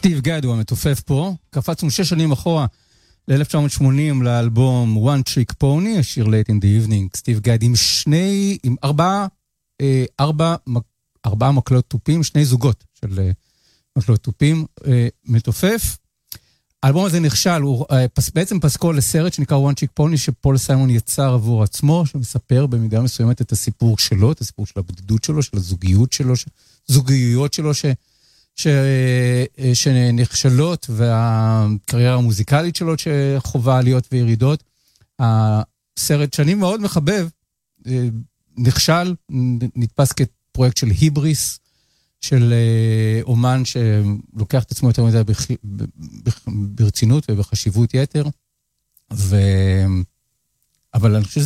סטיב גד הוא המתופף פה. קפצנו 6 שנים אחורה ל-1980 לאלבום One Trick Pony, השיר Late in the Evening. סטיב גד עם 4 מקלות טופים, 2 זוגות של מקלות טופים, מתופף. האלבום הזה נכשל, הוא בעצם פסקול לסרט שנקרא One Trick Pony, שפול סיימון יצר עבור עצמו, שמספר במידה מסוימת את הסיפור שלו, את הסיפור של הבדידות שלו, של הזוגיות שלו, שנכשלות, והקריירה המוזיקלית שלו שחובה עליות וירידות. הסרט שאני מאוד מחבב, נכשל, נתפס כפרויקט של היבריס, של אומן שלוקח את עצמו יותר מדי ברצינות ובחשיבות יתר, אבל אני חושב